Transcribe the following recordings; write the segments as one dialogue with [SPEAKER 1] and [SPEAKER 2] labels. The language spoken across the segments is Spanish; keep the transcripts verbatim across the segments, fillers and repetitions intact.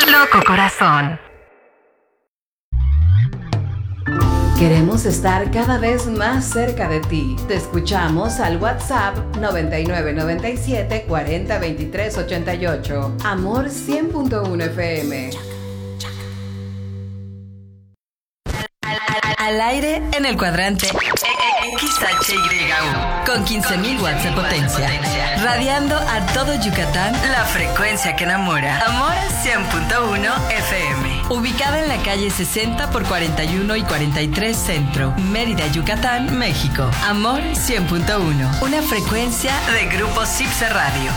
[SPEAKER 1] Loco Corazón. Queremos estar cada vez más cerca de ti. Te escuchamos al WhatsApp noventa y nueve noventa y siete cuarenta veintitrés ochenta y ocho. Amor cien punto uno F M. Al, al, al aire en el cuadrante X H Y U con quince mil watts de potencia, radiando a todo Yucatán la frecuencia que enamora. Amor cien punto uno F M. Ubicada en la calle sesenta por cuarenta y uno y cuarenta y tres Centro, Mérida, Yucatán, México. Amor cien punto uno. Una frecuencia de Grupo Cipse Radio.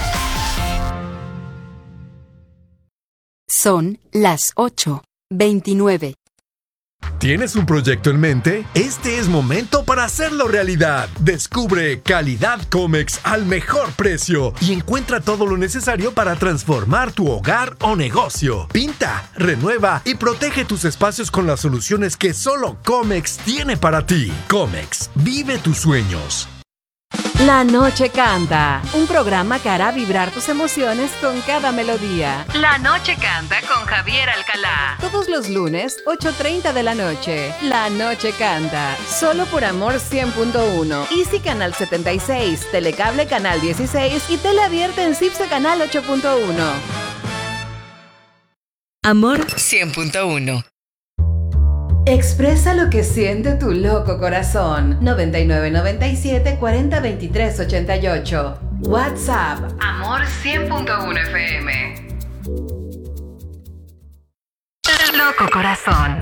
[SPEAKER 2] Son las ocho veintinueve.
[SPEAKER 3] ¿Tienes un proyecto en mente? Este es momento para hacerlo realidad. Descubre Calidad Comex al mejor precio y encuentra todo lo necesario para transformar tu hogar o negocio. Pinta, renueva y protege tus espacios con las soluciones que solo Comex tiene para ti. Comex, vive tus sueños.
[SPEAKER 1] La Noche Canta, un programa que hará vibrar tus emociones con cada melodía. La Noche Canta con Javier Alcalá. Todos los lunes, ocho treinta de la noche. La Noche Canta, solo por Amor cien punto uno. Easy Canal setenta y seis, Telecable Canal dieciséis y Tele Abierta en Cipse Canal ocho punto uno. Amor cien punto uno. Expresa lo que siente tu loco corazón. noventa y nueve noventa y siete cuarenta veintitrés ochenta y ocho. WhatsApp Amor cien punto uno F M. Loco Corazón.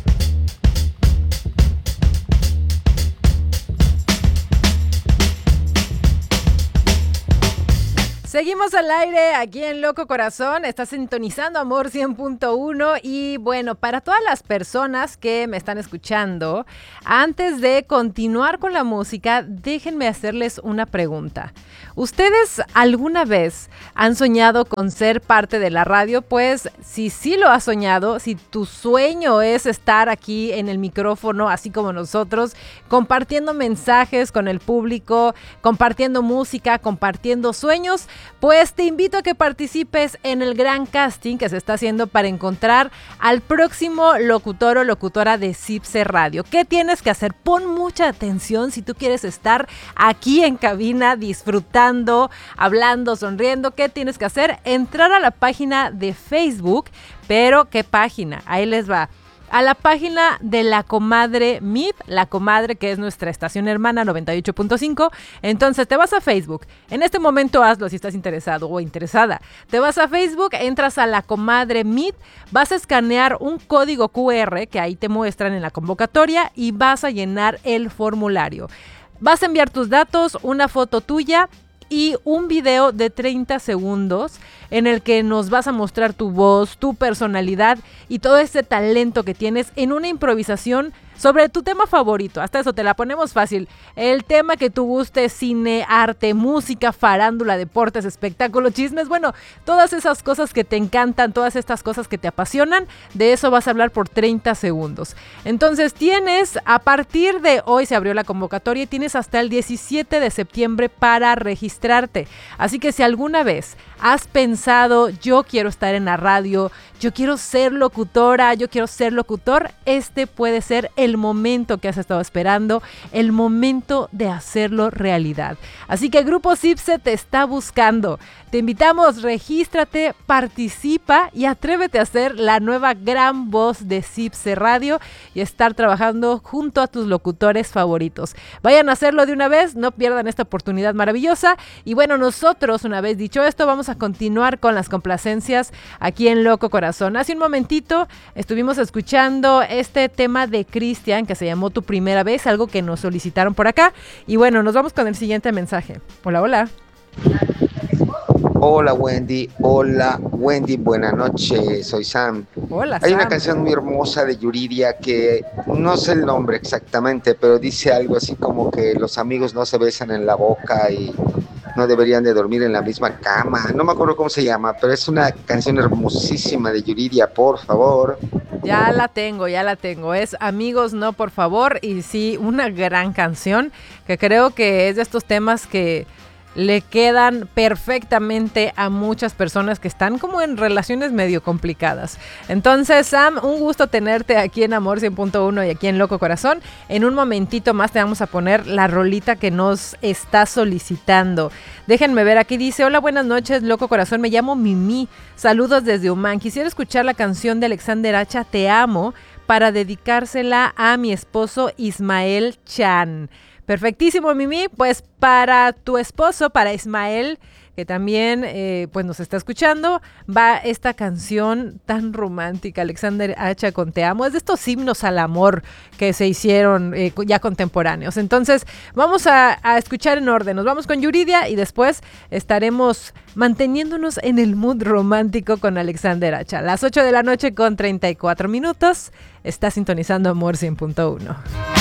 [SPEAKER 1] Seguimos al aire aquí en Loco Corazón, está sintonizando Amor cien punto uno y bueno, para todas las personas que me están escuchando, antes de continuar con la música, déjenme hacerles una pregunta. ¿Ustedes alguna vez han soñado con ser parte de la radio? Pues si sí lo has soñado, si tu sueño es estar aquí en el micrófono, así como nosotros, compartiendo mensajes con el público, compartiendo música, compartiendo sueños, pues te invito a que participes en el gran casting que se está haciendo para encontrar al próximo locutor o locutora de Cipse Radio. ¿Qué tienes que hacer? Pon mucha atención si tú quieres estar aquí en cabina disfrutando, hablando, sonriendo. ¿Qué tienes que hacer? Entrar a la página de Facebook, pero ¿qué página? Ahí les va. A la página de La Comadre Meet, La Comadre, que es nuestra estación hermana noventa y ocho punto cinco. Entonces te vas a Facebook, en este momento hazlo si estás interesado o interesada. Te vas a Facebook, entras a La Comadre Meet, vas a escanear un código cu erre que ahí te muestran en la convocatoria y vas a llenar el formulario. Vas a enviar tus datos, una foto tuya y un video de treinta segundos en el que nos vas a mostrar tu voz, tu personalidad y todo ese talento que tienes en una improvisación sobre tu tema favorito. Hasta eso te la ponemos fácil. El tema que tú gustes, cine, arte, música, farándula, deportes, espectáculos, chismes, bueno, todas esas cosas que te encantan, todas estas cosas que te apasionan, de eso vas a hablar por treinta segundos. Entonces tienes, a partir de hoy se abrió la convocatoria y tienes hasta el diecisiete de septiembre para registrarte. Así que si alguna vez has pensado, yo quiero estar en la radio, yo quiero ser locutora, yo quiero ser locutor, este puede ser el momento que has estado esperando, el momento de hacerlo realidad. Así que Grupo Cipse te está buscando. Te invitamos, regístrate, participa y atrévete a ser la nueva gran voz de Cipse Radio y estar trabajando junto a tus locutores favoritos. Vayan a hacerlo de una vez, no pierdan esta oportunidad maravillosa. Y bueno, nosotros, una vez dicho esto, vamos a continuar con las complacencias aquí en Loco Corazón. Hace un momentito estuvimos escuchando este tema de Cristian que se llamó Tu Primera Vez, algo que nos solicitaron por acá. Y bueno, nos vamos con el siguiente mensaje. Hola, hola.
[SPEAKER 4] Hola Wendy, hola Wendy, buenas noches, soy Sam.
[SPEAKER 1] Hola,
[SPEAKER 4] Hay
[SPEAKER 1] Sam.
[SPEAKER 4] una canción muy hermosa de Yuridia que no sé el nombre exactamente, pero dice algo así como que los amigos no se besan en la boca y no deberían de dormir en la misma cama. No me acuerdo cómo se llama, pero es una canción hermosísima de Yuridia, por favor.
[SPEAKER 1] Ya la tengo, ya la tengo. Es Amigos No, por favor. Y sí, una gran canción que creo que es de estos temas que le quedan perfectamente a muchas personas que están como en relaciones medio complicadas. Entonces, Sam, un gusto tenerte aquí en Amor cien punto uno y aquí en Loco Corazón. En un momentito más te vamos a poner la rolita que nos está solicitando. Déjenme ver, aquí dice: hola, buenas noches, Loco Corazón, me llamo Mimi, saludos desde Humán. Quisiera escuchar la canción de Alexander Hacha, Te Amo, para dedicársela a mi esposo Ismael Chan. Perfectísimo, Mimi, pues para tu esposo, para Ismael, que también eh, pues nos está escuchando, va esta canción tan romántica, Alexander Hacha con Te Amo. Es de estos himnos al amor que se hicieron eh, ya contemporáneos. Entonces vamos a, a escuchar en orden. Nos vamos con Yuridia y después estaremos manteniéndonos en el mood romántico con Alexander Hacha. Las ocho de la noche con treinta y cuatro minutos. Está sintonizando Amor cien punto uno.